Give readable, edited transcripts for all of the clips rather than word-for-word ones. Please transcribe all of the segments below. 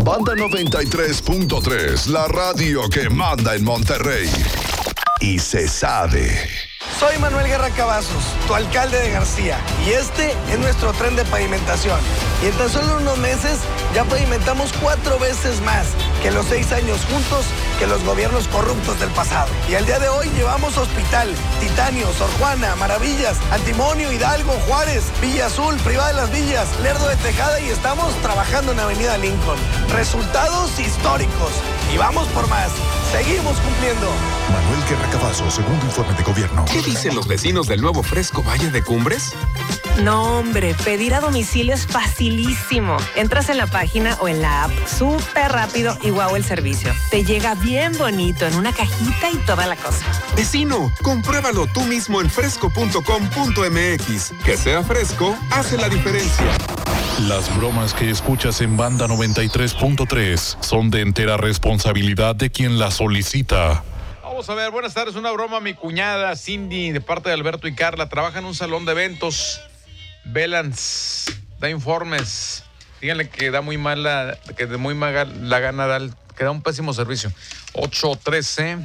Banda 93.3, la radio que manda en Monterrey. Y se sabe. Soy Manuel Guerra Cavazos, tu alcalde de García, y este es nuestro tren de pavimentación. Y en tan solo unos meses ya pavimentamos 4 veces más que los 6 años juntos que los gobiernos corruptos del pasado. Y al día de hoy llevamos Hospital, Titanio, Sor Juana, Maravillas, Antimonio, Hidalgo, Juárez, Villa Azul, Privada de las Villas, Lerdo de Tejada y estamos trabajando en Avenida Lincoln. Resultados históricos. Y vamos por más. Seguimos cumpliendo. Manuel Guerra Cavazos, segundo informe de gobierno. ¿Qué dicen los vecinos del nuevo Fresco Valle de Cumbres? No, hombre, pedir a domicilio es facilísimo. Entras en la página o en la app, súper rápido y guau el servicio. Te llega bien bonito en una cajita y toda la cosa. Vecino, compruébalo tú mismo en fresco.com.mx. Que sea fresco, hace la diferencia. Las bromas que escuchas en Banda 93.3 son de entera responsabilidad de quien las solicita. Vamos a ver, buenas tardes. Una broma a mi cuñada Cindy, de parte de Alberto y Carla. Trabaja en un salón de eventos. Velans da informes. Díganle que da muy mal la gana, que da un pésimo servicio. 813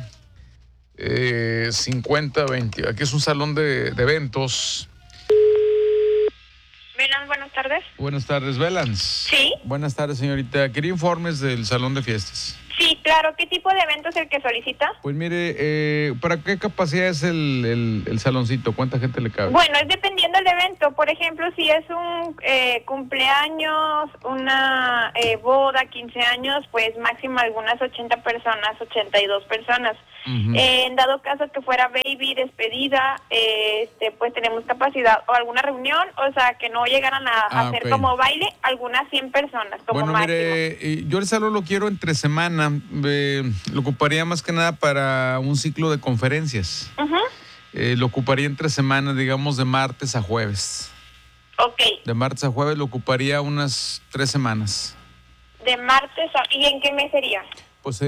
5020. Aquí es un salón de eventos. Velans, buenas tardes. Buenas tardes, Velans. Sí. Buenas tardes, señorita. Quería informes del salón de fiestas. Sí, claro. ¿Qué tipo de evento es el que solicita? Pues mire, ¿para qué capacidad es el saloncito? ¿Cuánta gente le cabe? Bueno, es dependiendo del evento. Por ejemplo, si es un cumpleaños, una boda, 15 años, pues máximo algunas 80 personas, 82 personas. Uh-huh. En dado caso que fuera baby, despedida, pues tenemos capacidad, o alguna reunión, o sea, que no llegaran a hacer okay, como baile, algunas 100 personas como bueno, máximo. Mire, yo el salón lo quiero entre semana. Lo ocuparía más que nada para un ciclo de conferencias. Uh-huh. Lo ocuparía entre semanas, digamos, de martes a jueves. Ok. De martes a jueves lo ocuparía unas 3 semanas. De martes a... ¿Y en qué mes sería?